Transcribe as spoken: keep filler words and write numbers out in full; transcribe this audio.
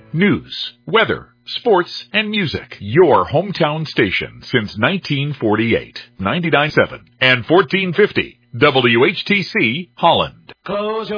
News, weather, sports, and music. Your hometown station since nineteen forty-eight. ninety-nine point seven and fourteen fifty W H T C Holland. Close your